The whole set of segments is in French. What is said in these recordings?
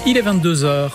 Il est 22h.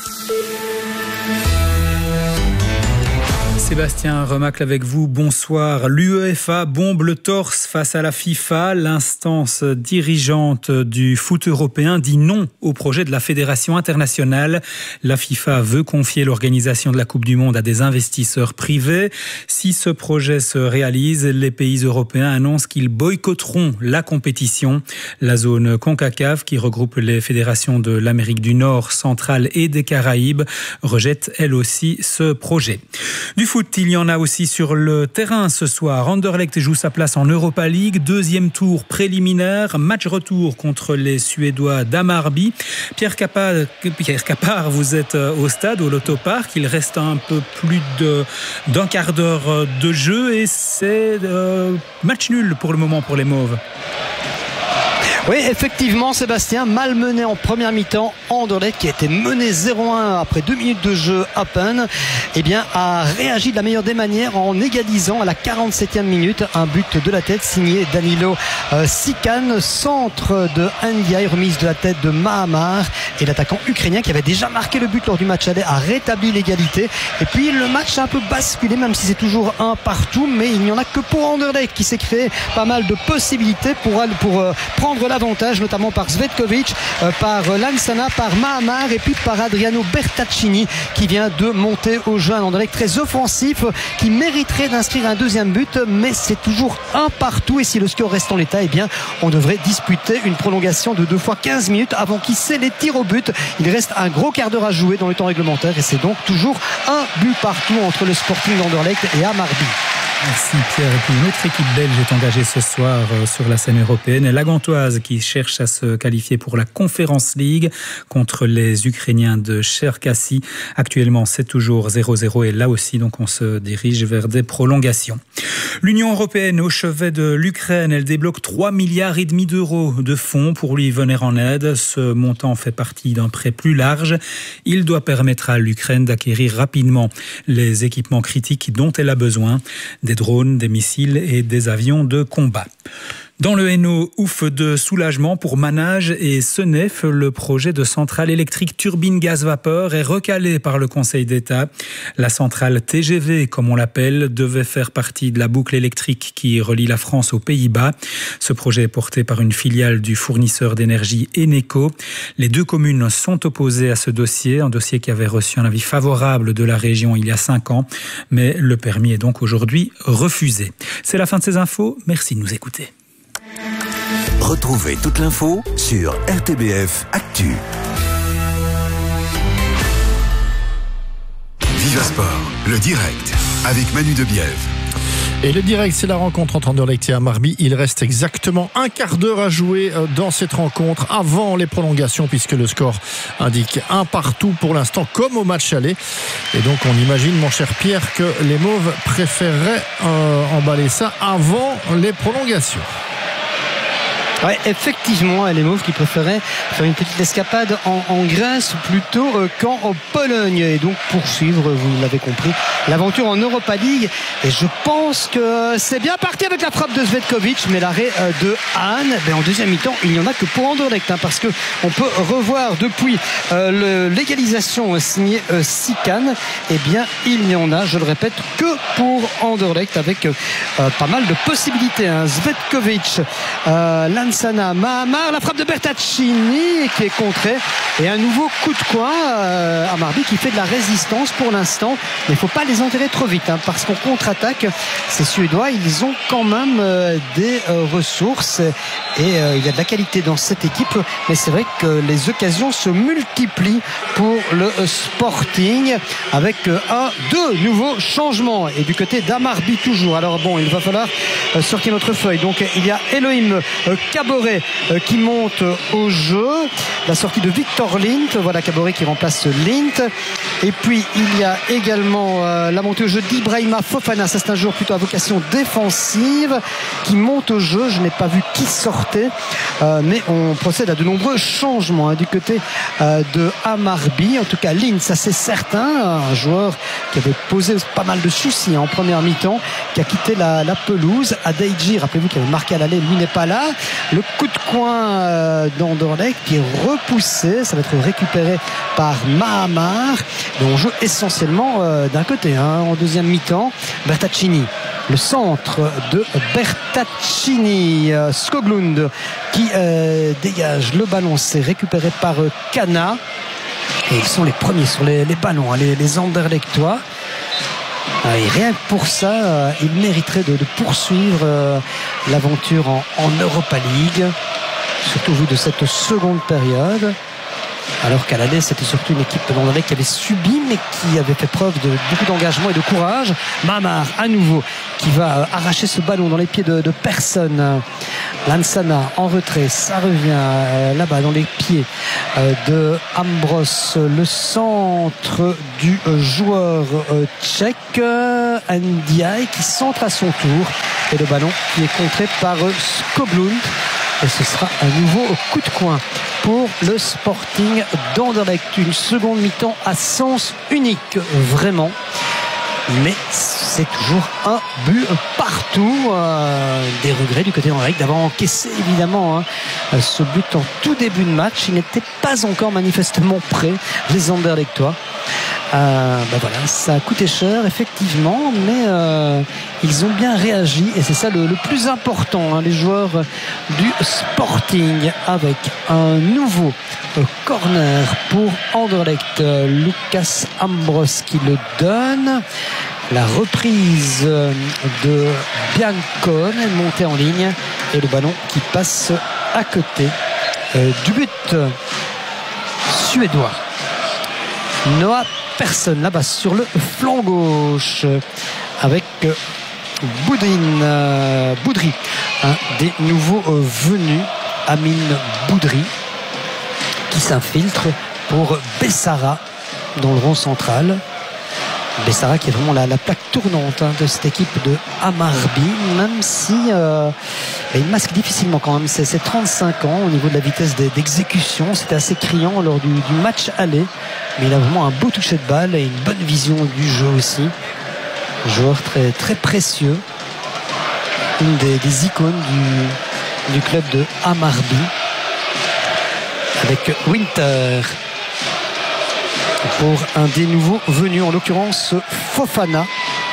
Sébastien Remacle avec vous, bonsoir. L'UEFA bombe le torse face à la FIFA. L'instance dirigeante du foot européen dit non au projet de la Fédération internationale. La FIFA veut confier l'organisation de la Coupe du Monde à des investisseurs privés. Si ce projet se réalise, les pays européens annoncent qu'ils boycotteront la compétition. La zone CONCACAF, qui regroupe les fédérations de l'Amérique du Nord, centrale et des Caraïbes, rejette elle aussi ce projet. Du foot, il y en a aussi sur le terrain ce soir. Anderlecht joue sa place en Europa League. Deuxième tour préliminaire. Match retour contre les Suédois d'Hammarby. Pierre Capard, vous êtes au stade, au Lotto Park. Il reste un peu plus d'un quart d'heure de jeu et c'est match nul pour le moment pour les Mauves. Oui, effectivement, Sébastien, malmené en première mi-temps, Anderlecht, qui était mené 0-1 après 2 minutes de jeu à peine, a réagi de la meilleure des manières en égalisant à la 47e minute un but de la tête signé Danilo Sikan, centre de Ndiaye, remise de la tête de Mahamar, et l'attaquant ukrainien qui avait déjà marqué le but lors du match aller a rétabli l'égalité. Et puis le match a un peu basculé, même si c'est toujours un partout, mais il n'y en a que pour Anderlecht qui s'est créé pas mal de possibilités pour prendre l'avantage, notamment par Zvetkovic, par Lansana, par Mahamar et puis par Adriano Bertaccini qui vient de monter au jeu. Un Anderlecht très offensif qui mériterait d'inscrire un deuxième but, mais c'est toujours un partout et si le score reste en l'état, on devrait disputer une prolongation de 2 fois 15 minutes avant qu'il s'ait les tirs au but. Il reste un gros quart d'heure à jouer dans le temps réglementaire et c'est donc toujours un but partout entre le Sporting d'Anderlecht et Hammarby. Merci Pierre. Et puis une autre équipe belge est engagée ce soir sur la scène européenne. La Gantoise qui cherche à se qualifier pour la Conference League contre les Ukrainiens de Cherkassy. Actuellement, c'est toujours 0-0 et là aussi, donc, on se dirige vers des prolongations. L'Union européenne au chevet de l'Ukraine, elle débloque 3,5 milliards d'euros de fonds pour lui venir en aide. Ce montant fait partie d'un prêt plus large. Il doit permettre à l'Ukraine d'acquérir rapidement les équipements critiques dont elle a besoin. Des drones, des missiles et des avions de combat. Dans le Hainaut, ouf de soulagement pour Manage et Senef. Le projet de centrale électrique turbine gaz-vapeur est recalé par le Conseil d'État. La centrale TGV, comme on l'appelle, devait faire partie de la boucle électrique qui relie la France aux Pays-Bas. Ce projet est porté par une filiale du fournisseur d'énergie Eneco. Les deux communes sont opposées à ce dossier, un dossier qui avait reçu un avis favorable de la région il y a 5 ans, mais le permis est donc aujourd'hui refusé. C'est la fin de ces infos. Merci de nous écouter. Retrouvez toute l'info sur RTBF Actu. Viva Sport, le direct, avec Manu Debiève. Et le direct, c'est la rencontre entre Anderlecht et Hammarby. Il reste exactement un quart d'heure à jouer dans cette rencontre avant les prolongations, puisque le score indique un partout pour l'instant, comme au match aller. Et donc, on imagine, mon cher Pierre, que les Mauves préféreraient emballer ça avant les prolongations. Ouais, effectivement, les Mauves qui préféraient faire une petite escapade en Grèce plutôt qu'en Pologne et donc poursuivre, vous l'avez compris, l'aventure en Europa League. Et je pense que c'est bien parti avec la frappe de Zvetkovic, mais l'arrêt de Hahn, en deuxième mi-temps, il n'y en a que pour Anderlecht, parce que on peut revoir depuis l'égalisation signée Sikan, il n'y en a, je le répète, que pour Anderlecht avec pas mal de possibilités. Zvetkovic, Lansana, Mahamar, la frappe de Bertaccini qui est contrée et un nouveau coup de coin à Hammarby qui fait de la résistance pour l'instant, mais il ne faut pas les enterrer trop vite, parce qu'en contre-attaque ces Suédois, ils ont quand même des ressources et il y a de la qualité dans cette équipe, mais c'est vrai que les occasions se multiplient pour le Sporting avec deux nouveaux changements et du côté d'Hammarby toujours. Alors il va falloir sortir notre feuille. Donc il y a Elohim Caboret qui monte au jeu, la sortie de Victor Lindt, voilà Caboret qui remplace Lindt, Et puis il y a également la montée au jeu d'Ibrahima Fofana. Ça, c'est un joueur plutôt à vocation défensive qui monte au jeu. Je n'ai pas vu qui sortait, mais on procède à de nombreux changements du côté de Hammarby. En tout cas, Lins, ça c'est certain, un joueur qui avait posé pas mal de soucis en première mi-temps, qui a quitté la pelouse. Adeiji, rappelez-vous, qui avait marqué à l'aller, lui n'est pas là. Le coup de coin d'Anderlecht qui est repoussé, ça va être récupéré par Mahamar. Mais on joue essentiellement d'un côté en deuxième mi-temps. Bertaccini, le centre de Bertaccini, Skoglund qui dégage le ballon, c'est récupéré par Kana. Et ils sont les premiers sur les ballons, les Anderlechtois. Et rien que pour ça, ils mériteraient de poursuivre l'aventure en Europa League, surtout au vu de cette seconde période. Alors qu'à l'aller, c'était surtout une équipe d'Anderlecht qui avait subi, mais qui avait fait preuve de beaucoup d'engagement et de courage. Mamar, à nouveau, qui va arracher ce ballon dans les pieds de personne. Lansana en retrait, ça revient là-bas dans les pieds de Ambros, le centre du joueur tchèque Ndiaye qui centre à son tour, et le ballon qui est contré par Skoglund, et ce sera un nouveau coup de coin pour le Sporting d'Anderlecht. Une seconde mi-temps à sens unique, vraiment. Mais c'est toujours un but partout. Des regrets du côté d'Anderlecht d'avoir encaissé évidemment ce but en tout début de match. Ils n'étaient pas encore manifestement prêts, les Anderlechtois. Voilà, ça a coûté cher effectivement, mais ils ont bien réagi, et c'est ça le plus important. Les joueurs du Sporting, avec un nouveau corner pour Anderlecht. Lucas Ambros qui le donne. La reprise de Biancone, montée en ligne, et le ballon qui passe à côté du but suédois. Noah Persson là-bas sur le flanc gauche avec Boudry, un des nouveaux venus, Amin Boudry, qui s'infiltre pour Bessara dans le rond central. Bessara qui est vraiment la plaque tournante de cette équipe de Hammarby, même si il masque difficilement quand même. C'est 35 ans au niveau de la vitesse d'exécution. C'était assez criant lors du match aller, mais il a vraiment un beau toucher de balle et une bonne vision du jeu aussi. Joueur très, très précieux, une des icônes du club de Hammarby, avec Winter pour un des nouveaux venus, en l'occurrence Fofana,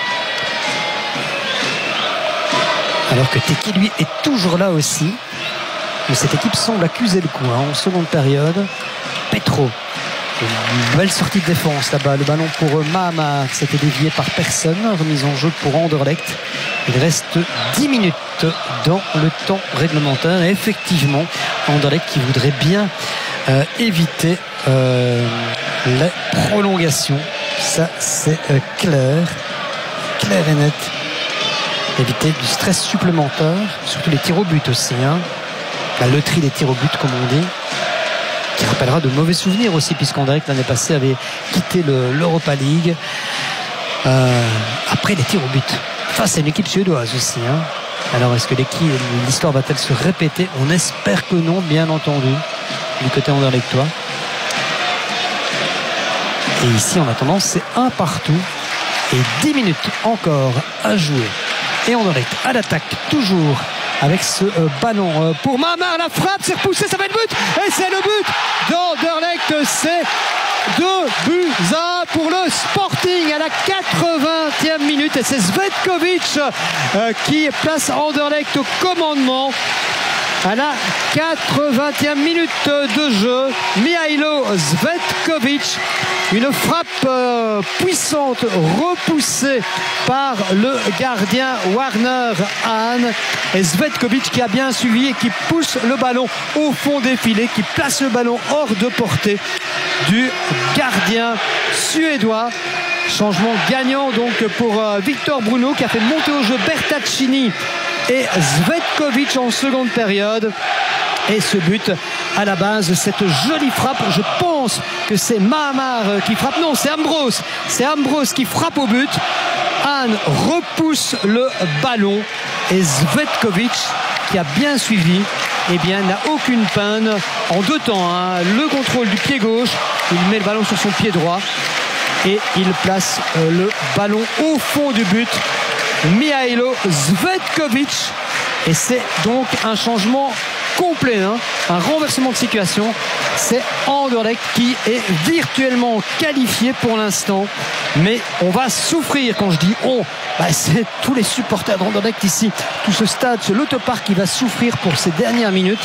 alors que Teki lui est toujours là aussi. Mais cette équipe semble accuser le coup en seconde période. Petro, une belle sortie de défense là-bas, le ballon pour Mahamar, c'était dévié par personne, remise en jeu pour Anderlecht. Il reste 10 minutes dans le temps réglementaire, et effectivement Anderlecht qui voudrait bien éviter la prolongation, ça c'est clair et net. Éviter du stress supplémentaire, surtout les tirs au but aussi, la loterie des tirs au but comme on dit, qui rappellera de mauvais souvenirs aussi, puisqu'Anderlecht l'année passée avait quitté l'Europa League après les tirs au but face à une équipe suédoise aussi. Alors est-ce que l'histoire va-t-elle se répéter? On espère que non, bien entendu, du côté anderlechtois. Et ici, en attendant, c'est un partout et 10 minutes encore à jouer. Et Anderlecht à l'attaque, toujours avec ce ballon pour Mahamar. La frappe, c'est repoussé, ça va être but. Et c'est le but d'Anderlecht. C'est 2-1 pour le Sporting à la 80e minute. Et c'est Zvetkovic qui place Anderlecht au commandement. À la 80e minute de jeu, Mihailo Zvetkovic, une frappe puissante repoussée par le gardien Warner Hahn, et Zvetkovic qui a bien suivi et qui pousse le ballon au fond des filets, qui place le ballon hors de portée du gardien suédois. Changement gagnant donc pour Victor Bruno, qui a fait monter au jeu Bertaccini et Zvetkovic en seconde période. Et ce but à la base de cette jolie frappe, je pense que c'est Mahamar qui frappe. Non, c'est Ambrose. C'est Ambrose qui frappe au but. Hahn repousse le ballon et Zvetkovic, qui a bien suivi, eh bien, n'a aucune peine en deux temps. Le contrôle du pied gauche, il met le ballon sur son pied droit et il place le ballon au fond du but. Mihailo Zvetkovic, et c'est donc un changement complet, un renversement de situation. C'est Anderlecht qui est virtuellement qualifié pour l'instant, mais on va souffrir. Quand je dis on, c'est tous les supporters d'Anderlecht ici, tout ce stade, ce Lotte-Park qui va souffrir pour ces dernières minutes.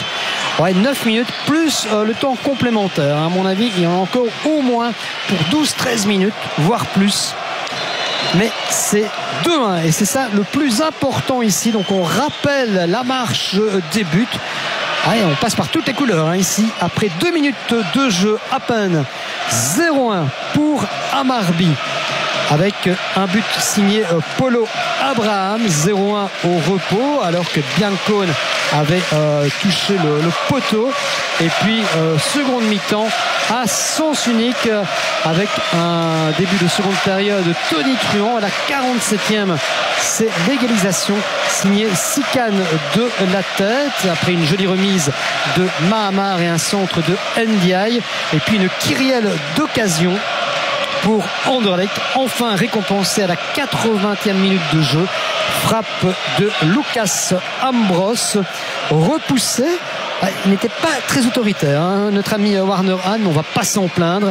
9 minutes plus le temps complémentaire. À mon avis, il y en a encore au moins pour 12-13 minutes, voire plus. Mais c'est 2-1 et c'est ça le plus important ici. Donc on rappelle la marche des buts. On passe par toutes les couleurs ici. Après 2 minutes de jeu à peine, 0-1 pour Hammarby, avec un but signé Polo Abraham, 0-1 au repos, alors que Biancone avait touché le poteau. Et puis seconde mi-temps à sens unique, avec un début de seconde période Tony Truant à la 47e. C'est l'égalisation signée Sikan de la tête, après une jolie remise de Mahamar et un centre de Ndiaye, et puis une kyrielle d'occasion pour Anderlecht, enfin récompensé à la 80e minute de jeu. Frappe de Lucas Ambros, repoussé. Il n'était pas très autoritaire, notre ami Warner Hahn, on ne va pas s'en plaindre.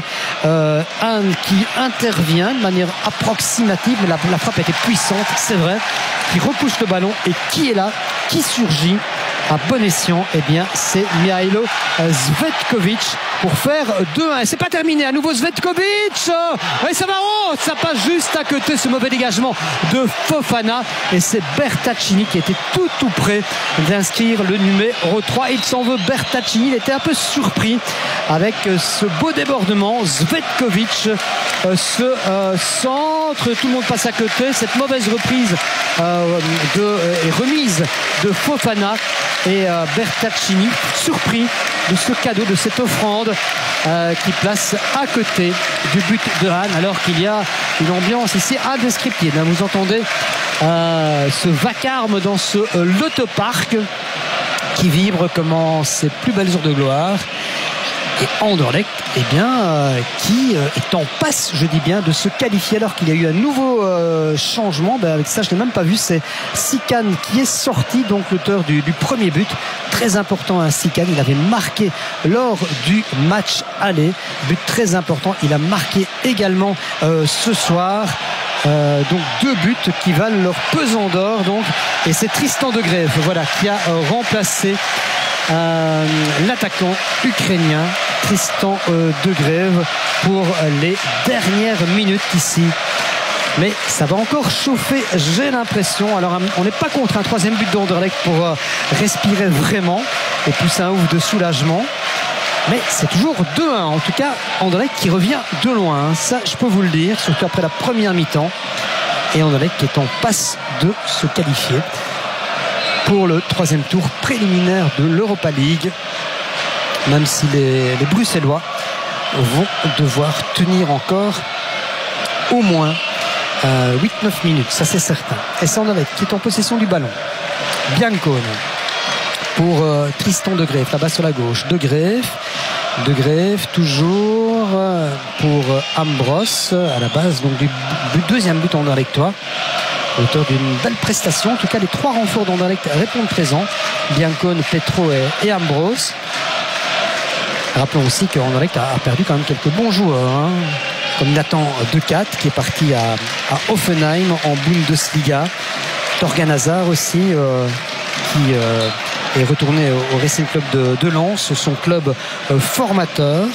Hahn qui intervient de manière approximative, mais la frappe était puissante, c'est vrai, qui repousse le ballon, et qui est là, qui surgit à bon escient, eh bien c'est Mihailo Zvetkovic pour faire 2-1. Et c'est pas terminé, à nouveau Zvetkovic, et ça va, ça passe juste à côté, ce mauvais dégagement de Fofana, et c'est Bertaccini qui était tout près d'inscrire le numéro 3. Il s'en veut, Bertaccini, il était un peu surpris avec ce beau débordement. Zvetkovic, ce centre, tout le monde passe à côté, cette mauvaise reprise et remise de Fofana, et Bertaccini surpris de ce cadeau, de cette offrande qui place à côté du but de Hahn, alors qu'il y a une ambiance ici indescriptible. Vous entendez ce vacarme dans ce Lotte-Park qui vibre comme en ses plus belles heures de gloire. Et Anderlecht, qui est en passe, je dis bien, de se qualifier, alors qu'il y a eu un nouveau changement. Avec ça, je n'ai même pas vu. C'est Sikan qui est sorti, donc l'auteur du premier but. Très important à Sikan. Il avait marqué lors du match aller. But très important. Il a marqué également ce soir. Donc 2 buts qui valent leur pesant d'or. Et c'est Tristan de Grève, qui a remplacé l'attaquant ukrainien Tristan de Grève pour les dernières minutes ici. Mais ça va encore chauffer, j'ai l'impression. Alors on n'est pas contre un 3e but d'Anderlecht pour respirer vraiment et pousser un ouf de soulagement. Mais c'est toujours 2-1. En tout cas, Anderlecht qui revient de loin. Ça, je peux vous le dire, surtout après la première mi-temps. Et Anderlecht qui est en passe de se qualifier pour le 3e tour préliminaire de l'Europa League, même si les Bruxellois vont devoir tenir encore au moins 8-9 minutes, ça c'est certain. Et c'est Anderlecht qui est en possession du ballon. Biancone pour Tristan de Grève, là-bas sur la gauche. De Grève toujours pour Ambros, à la base donc du 2e but anderlechtois, auteur d'une belle prestation. En tout cas, les 3 renforts d'Anderlecht répondent présents: Biancone, Petro et Ambros. Rappelons aussi qu'Anderlecht a perdu quand même quelques bons joueurs, comme Nathan Decat qui est parti à Hoffenheim en Bundesliga, Torgan Hazard aussi qui est retourné au Racing Club de Lens, son club formateur.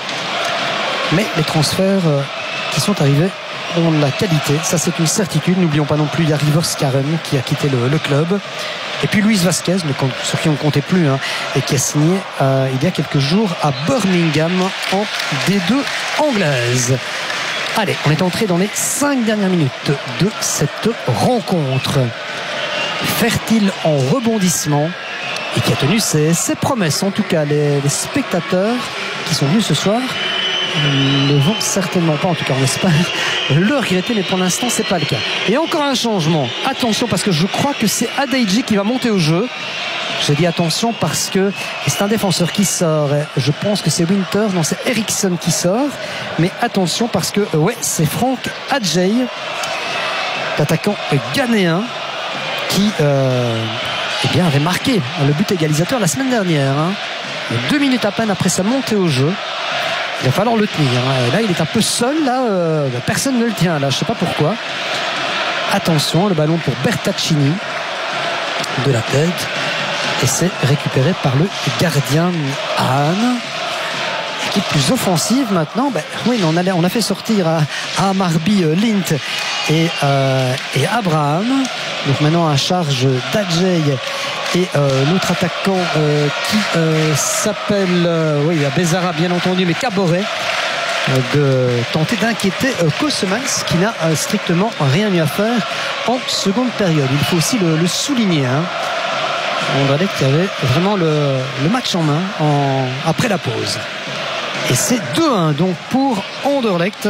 Mais les transferts qui sont arrivés ont de la qualité, ça c'est une certitude. N'oublions pas non plus, il y a Rivers Karen qui a quitté le club, et puis Luis Vasquez, sur qui on ne comptait plus, et qui a signé il y a quelques jours à Birmingham en D2 anglaise. Allez, on est entré dans les 5 dernières minutes de cette rencontre. Fertile en rebondissement, et qui a tenu ses promesses. En tout cas, les spectateurs qui sont venus ce soir ne vont certainement pas, en tout cas on espère, le regretter, mais pour l'instant c'est pas le cas. Et encore un changement, attention, parce que je crois que c'est Adeiji qui va monter au jeu. J'ai dit attention parce que c'est un défenseur qui sort. Je pense que c'est Winter, non, c'est Eriksson qui sort, mais attention parce que ouais, c'est Franck Adjei, l'attaquant ghanéen, qui eh bien, avait marqué le but égalisateur la semaine dernière, 2 minutes à peine après sa montée au jeu. Il va falloir le tenir. Là, il est un peu seul. Là, personne ne le tient. Là, je ne sais pas pourquoi. Attention, le ballon pour Bertaccini de la tête. Et c'est récupéré par le gardien Hahn. Équipe plus offensive maintenant. Oui, on a fait sortir à Marby Lint et Abraham. Donc maintenant à charge d'Adjei et l'autre attaquant qui s'appelle oui, il y a Bézara bien entendu, mais Caboret, de tenter d'inquiéter Kossemans, qui n'a strictement rien eu à faire en seconde période. Il faut aussi le souligner, Anderlecht qui avait vraiment le match en main après la pause. Et c'est 2-1 donc pour Anderlecht.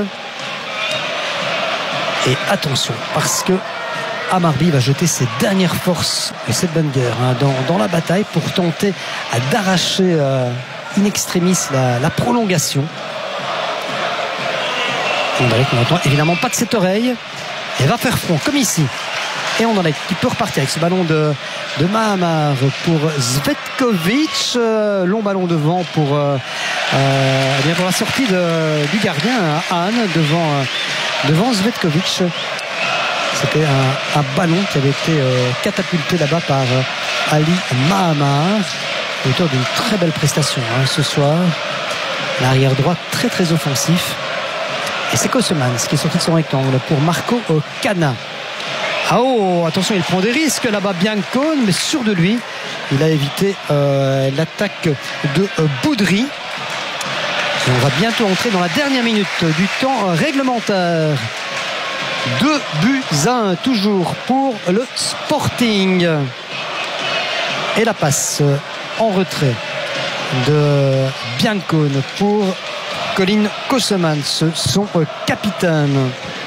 Et attention, parce que Amarby va jeter ses dernières forces et cette bonne guerre dans la bataille pour tenter d'arracher in extremis la prolongation. Anderlecht n'entend évidemment pas de cette oreille et va faire front comme ici. Et Anderlecht qui peut repartir avec ce ballon de Mahamar pour Zvetkovic, long ballon devant pour la sortie du gardien Hahn devant Zvetkovic. C'était un ballon qui avait été catapulté là-bas par Ali Mahamar, auteur d'une très belle prestation ce soir. L'arrière droit très très offensif. Et c'est Kossemans qui est sorti de son rectangle pour Marco Cana. Ah oh, attention, il prend des risques là-bas, Biancone, mais sûr de lui. Il a évité l'attaque de Boudry. Et on va bientôt entrer dans la dernière minute du temps réglementaire. 2-1 toujours pour le Sporting. Et la passe en retrait de Biancone pour Colin Kossemans, son capitaine.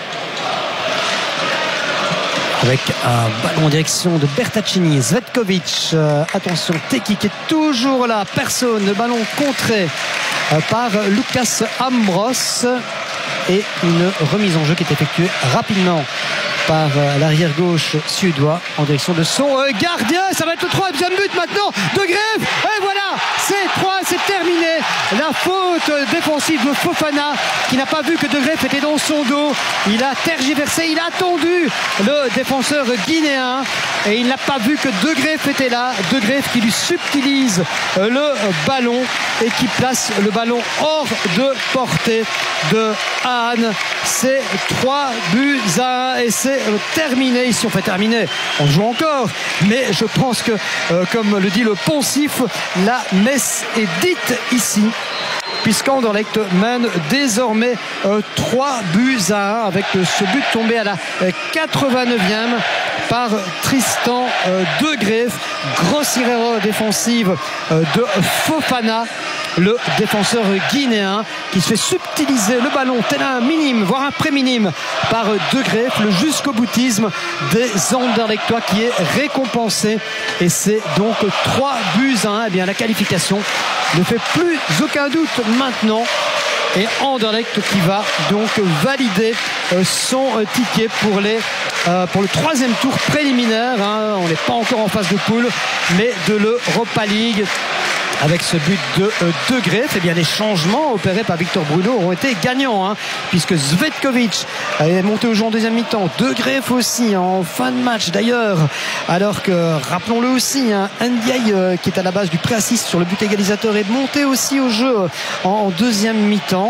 Avec un ballon en direction de Bertaccini, Zvetkovic, attention, Teki qui est toujours là, personne, le ballon contré par Lucas Ambros et une remise en jeu qui est effectuée rapidement par l'arrière gauche suédois en direction de son gardien. Ça va être le 3e but maintenant de Greff, et voilà, c'est 3, c'est terminé. La faute défensive de Fofana qui n'a pas vu que De Greff était dans son dos. Il a tergiversé, il a attendu le défenseur guinéen et il n'a pas vu que De Greff était là. De Greff qui lui subtilise le ballon et qui place le ballon hors de portée de Hahn. C'est 3-1 et c'est terminé. Ici on fait terminer, on joue encore, mais je pense que comme le dit le poncif, la messe est dite ici, puisqu'Anderlecht mène désormais 3-1 avec ce but tombé à la 89e par Tristan De Greff. Grosse erreur défensive de Fofana, le défenseur guinéen, qui se fait subtiliser le ballon tel un minime, voire un pré-minime par De Greff. Le jusqu'au boutisme des Anderlechtois qui est récompensé, et c'est donc 3-1. Eh bien, la qualification ne fait plus aucun doute maintenant, et Anderlecht qui va donc valider son ticket pour le 3e tour préliminaire. On n'est pas encore en phase de poule, mais de l'Europa League. Avec ce but de Greff, eh bien, les changements opérés par Victor Bruno ont été gagnants, puisque Zvetkovic est monté au jeu en deuxième mi-temps, De Greff aussi en fin de match d'ailleurs, alors que, rappelons-le aussi, Ndiaye qui est à la base du pré-assist sur le but égalisateur est monté aussi au jeu en deuxième mi-temps.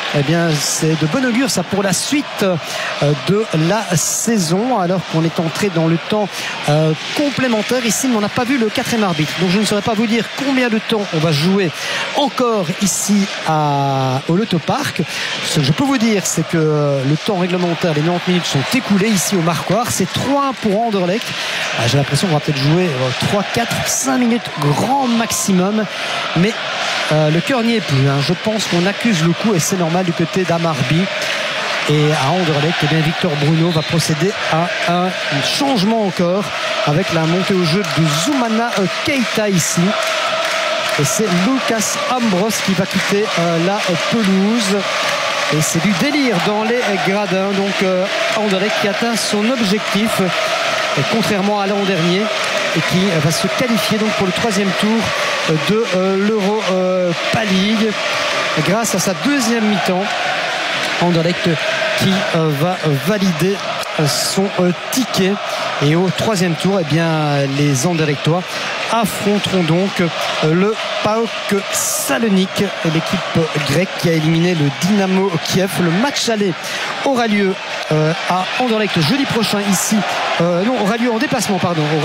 eh bien, c'est de bon augure ça pour la suite de la saison, alors qu'on est entré dans le temps complémentaire ici, mais on n'a pas vu le 4e arbitre, donc je ne saurais pas vous dire combien de temps on va jouer encore ici au Lotto Park. Ce que je peux vous dire, c'est que le temps réglementaire, les 90 minutes sont écoulés ici au Marquoir. C'est 3-1 pour Anderlecht. J'ai l'impression qu'on va peut-être jouer 3, 4, 5 minutes grand maximum, mais le cœur n'y est plus. Je pense qu'on accuse le coup et c'est normal du côté d'Amarby. Et à Anderlecht, eh bien, Victor Bruno va procéder à un changement encore avec la montée au jeu de Zoumana Keita ici. Et c'est Lucas Ambros qui va quitter la pelouse. Et c'est du délire dans les gradins. Donc Anderlecht qui atteint son objectif, contrairement à l'an dernier, et qui va se qualifier donc pour le 3e tour de l'Europa League grâce à sa 2e mi-temps. Anderlecht qui va valider son ticket. Et au 3e tour, eh bien, les Anderlechtois affronteront donc le PAOK Salonique, l'équipe grecque qui a éliminé le Dynamo Kiev. Le match aller aura lieu à Anderlecht jeudi prochain ici. Aura lieu en déplacement,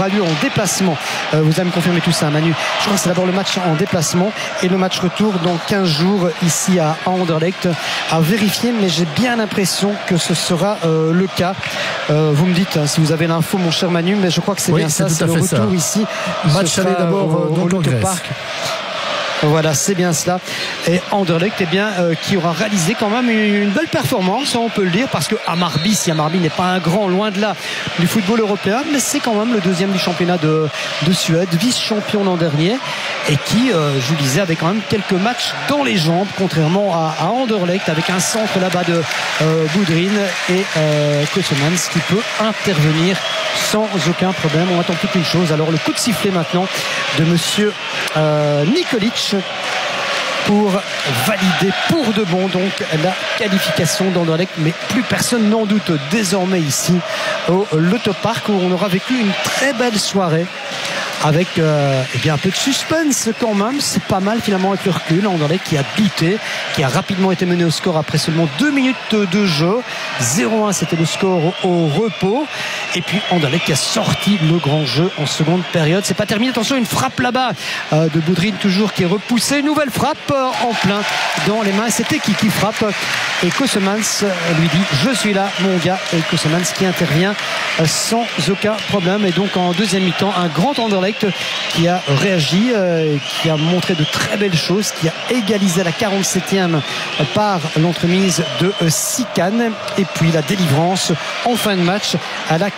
vous allez me confirmer tout ça, Manu. Je crois que c'est d'abord le match en déplacement et le match retour dans 15 jours ici à Anderlecht. À vérifier, mais j'ai bien l'impression que ce sera le cas. Vous me dites si vous avez l'info, mon cher Manu, mais je crois que c'est bien ça. C'est le retour ça. Ici. Match aller d'abord au Lotto Park. Voilà, c'est bien cela. Et Anderlecht, eh bien, qui aura réalisé quand même une belle performance, on peut le dire, parce que Amarby n'est pas un grand, loin de là, du football européen, mais c'est quand même le 2e du championnat de Suède, vice-champion l'an dernier, et qui, je vous disais, avait quand même quelques matchs dans les jambes, contrairement à Anderlecht, avec un centre là-bas de Boudrin et Kosemans qui peut intervenir sans aucun problème. On attend plus qu'une chose. Alors le coup de sifflet maintenant de monsieur Nikolic pour valider pour de bon donc la qualification d'Anderlecht, mais plus personne n'en doute désormais ici au Lotto Park, où on aura vécu une très belle soirée avec un peu de suspense quand même. C'est pas mal finalement avec le recul. Anderlecht qui a douté, qui a rapidement été mené au score après seulement 2 minutes de jeu. 0-1, c'était le score au repos. Et puis Anderlecht qui a sorti le grand jeu en seconde période. C'est pas terminé, attention, une frappe là-bas de Boudrin toujours qui est repoussée. Une nouvelle frappe en plein dans les mains. C'était qui frappe, et Kosemans lui dit je suis là mon gars, et Kosemans qui intervient sans aucun problème. Et donc en deuxième mi-temps, un grand Anderlecht qui a réagi, qui a montré de très belles choses, qui a égalisé à la 47e par l'entremise de Sikan, et puis la délivrance en fin de match à la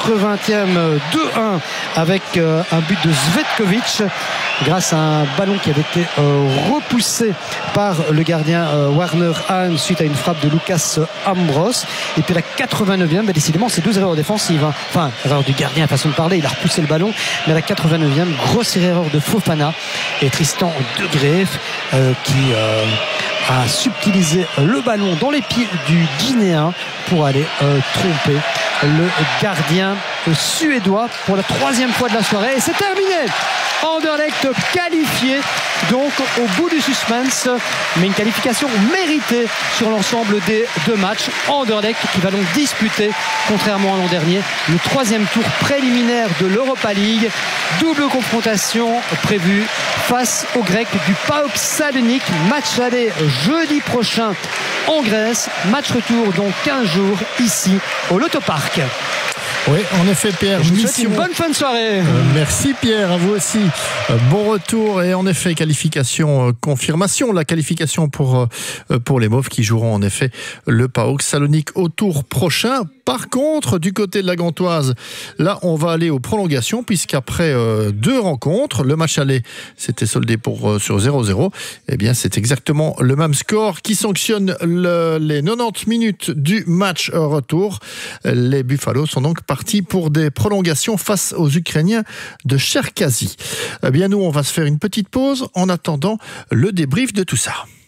80e 2-1 avec un but de Zvetkovic grâce à un ballon qui avait été repoussé par le gardien Warner Hahn suite à une frappe de Lucas Ambros. Et puis à la 89e, décidément c'est 2 erreurs défensives, enfin erreur du gardien, façon de parler, il a repoussé le ballon, mais à la 89e, grosse erreur de Fofana et Tristan De Greef qui a subtilisé le ballon dans les pieds du Guinéen pour aller tromper le gardien suédois pour la 3e fois de la soirée. Et c'est terminé. Anderlecht qualifié donc au bout du suspense, mais une qualification méritée sur l'ensemble des 2 matchs. Anderlecht qui va donc disputer, contrairement à l'an dernier, le 3e tour préliminaire de l'Europa League. Double confrontation prévue face aux Grecs du PAOK Salonique. Match aller jeudi prochain en Grèce, match retour dans 15 jours ici au Lotto Park. Oui, en effet, Pierre. Je vous souhaite une bonne fin de soirée. Merci Pierre, à vous aussi. Bon retour et en effet, confirmation, la qualification pour les Mauves qui joueront en effet le PAOK Salonique au tour prochain. Par contre, du côté de la Gantoise, là, on va aller aux prolongations puisqu'après 2 rencontres, le match aller s'était soldé sur 0-0. Eh bien, c'est exactement le même score qui sanctionne les 90 minutes du match retour. Les Buffalo sont donc partis pour des prolongations face aux Ukrainiens de Cherkasy. Eh bien, nous, on va se faire une petite pause en attendant le débrief de tout ça.